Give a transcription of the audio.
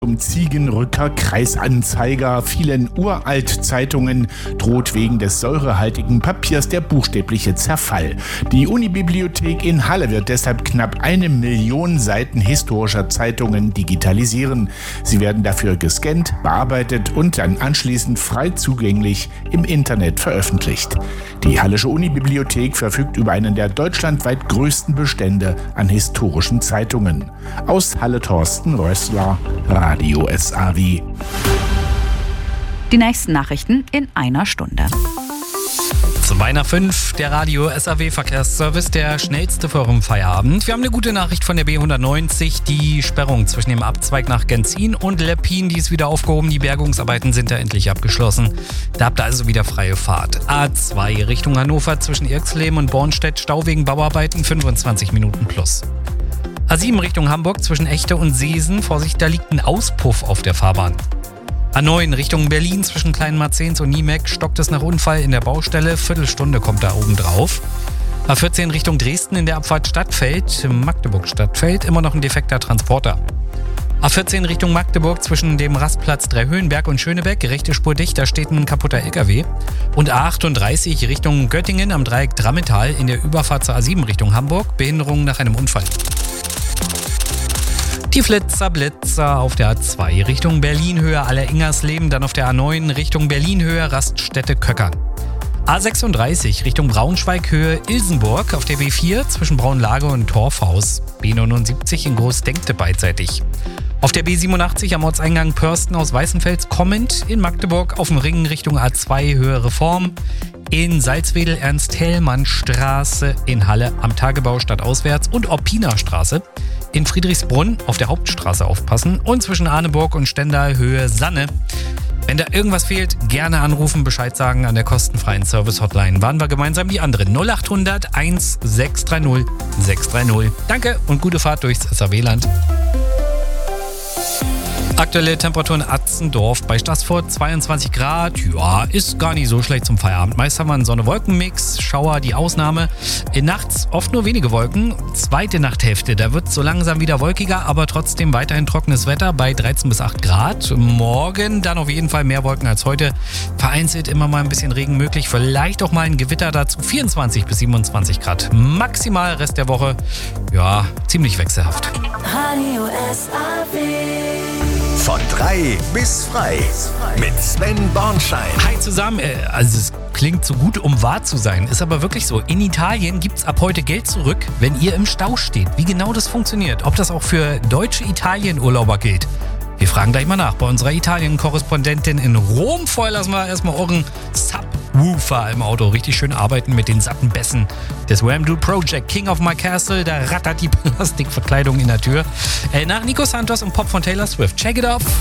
Zum Ziegenrücker Kreisanzeiger. Vielen Uralt-Zeitungen droht wegen des säurehaltigen Papiers der buchstäbliche Zerfall. Die Unibibliothek in Halle wird deshalb knapp 1 Million Seiten historischer Zeitungen digitalisieren. Sie werden dafür gescannt, bearbeitet und dann anschließend frei zugänglich im Internet veröffentlicht. Die Hallische Unibibliothek verfügt über einen der deutschlandweit größten Bestände an historischen Zeitungen. Aus Halle Thorsten Rössler, Radio SAW. Die nächsten Nachrichten in einer Stunde. 2 nach 5, der Radio SAW Verkehrsservice, der schnellste vor dem Feierabend. Wir haben eine gute Nachricht von der B190. Die Sperrung zwischen dem Abzweig nach Genzin und Leppin, die ist wieder aufgehoben. Die Bergungsarbeiten sind da endlich abgeschlossen. Da habt ihr also wieder freie Fahrt. A2 Richtung Hannover zwischen Irxleben und Bornstedt, Stau wegen Bauarbeiten, 25 Minuten plus. A7 Richtung Hamburg zwischen Echte und Seesen. Vorsicht, da liegt ein Auspuff auf der Fahrbahn. A9 Richtung Berlin zwischen Kleinmarzens und Niemeck stockt es nach Unfall in der Baustelle. Viertelstunde kommt da oben drauf. A14 Richtung Dresden in der Abfahrt Stadtfeld, Magdeburg-Stadtfeld, immer noch ein defekter Transporter. A14 Richtung Magdeburg zwischen dem Rastplatz Dreihöhenberg und Schönebeck, rechte Spur dicht, da steht ein kaputter LKW. Und A38 Richtung Göttingen am Dreieck Drammetal in der Überfahrt zur A7 Richtung Hamburg, Behinderung nach einem Unfall. Die Blitzer auf der A2 Richtung Berlin-Höhe Aller-Ingersleben, dann auf der A9 Richtung Berlin-Höhe Raststätte Köckern. A36 Richtung Braunschweig-Höhe Ilsenburg auf der B4 zwischen Braunlage und Torfhaus. B79 in Großdenkte beidseitig. Auf der B87 am Ortseingang Pörsten aus Weißenfels kommend in Magdeburg auf dem Ring Richtung A2 Höhe Reform. In Salzwedel Ernst-Hellmann-Straße in Halle am Tagebau stadtauswärts und Orpina-Straße. In Friedrichsbrunn auf der Hauptstraße aufpassen und zwischen Arneburg und Stendal Höhe Sanne. Wenn da irgendwas fehlt, gerne anrufen, Bescheid sagen an der kostenfreien Service-Hotline. Waren wir gemeinsam die anderen 0800 1630 630. Danke und gute Fahrt durchs SAW-Land. Aktuelle Temperatur in Atzendorf bei Staßfurt 22 Grad. Ja, ist gar nicht so schlecht zum Feierabend. Meist haben wir einen Sonne-Wolken-Mix, Schauer die Ausnahme. Nachts oft nur wenige Wolken. Zweite Nachthälfte, da wird es so langsam wieder wolkiger, aber trotzdem weiterhin trockenes Wetter bei 13 bis 8 Grad. Morgen dann auf jeden Fall mehr Wolken als heute. Vereinzelt immer mal ein bisschen Regen möglich. Vielleicht auch mal ein Gewitter dazu. 24 bis 27 Grad. Maximal Rest der Woche. Ja, ziemlich wechselhaft. Radio SAW. Von 3 bis frei mit Sven Bornschein. Hi zusammen, also es klingt so gut, um wahr zu sein, ist aber wirklich so. In Italien gibt's ab heute Geld zurück, wenn ihr im Stau steht. Wie genau das funktioniert, ob das auch für deutsche Italienurlauber gilt. Wir fragen gleich mal nach bei unserer Italien-Korrespondentin in Rom. Vorher lassen wir erstmal euren Subwoofer im Auto richtig schön arbeiten mit den satten Bässen des Wham-Do Project. King of My Castle, da rattert die Plastikverkleidung in der Tür. Nach Nico Santos und Pop von Taylor Swift. Check it off!